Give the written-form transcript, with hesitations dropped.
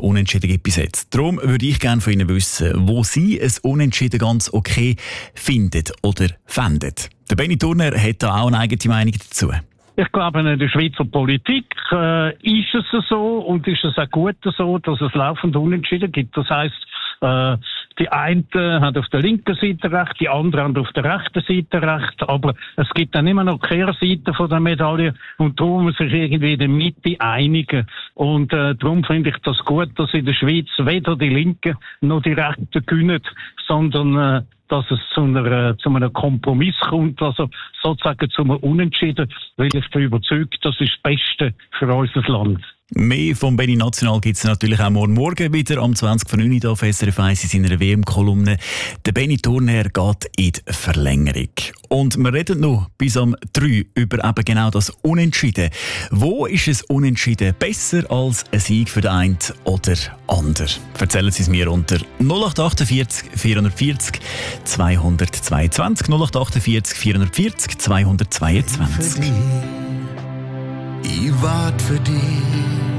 Unentschieden gibt bis jetzt. Darum würde ich gerne von Ihnen wissen, wo Sie ein Unentschieden ganz okay finden oder fänden. Der Benny Turner hat da auch eine eigene Meinung dazu. Ich glaube, in der Schweizer Politik ist es so und ist es auch gut so, dass es laufend Unentschieden gibt. Das heisst, die einen haben auf der linken Seite recht, die anderen haben auf der rechten Seite recht, aber es gibt dann immer noch Kehrseiten von der Medaille und darum muss sich irgendwie in der Mitte einigen. Und darum finde ich das gut, dass in der Schweiz weder die Linken noch die Rechten gewinnen, sondern dass es zu einem Kompromiss kommt, also sozusagen zu einem Unentschieden, weil ich bin überzeugt, das ist das Beste für unser Land. Mehr vom Benny National gibt es natürlich auch morgen wieder am 20:09 hier auf SRF 1 in seiner WM-Kolumne. Der Benny Turner geht in die Verlängerung. Und wir reden noch bis am 3 über eben genau das Unentschieden. Wo ist es Unentschieden besser als ein Sieg für den einen oder anderen? Erzählen Sie es mir unter 0848 440 222 0848 440 222. Ich warte für dich.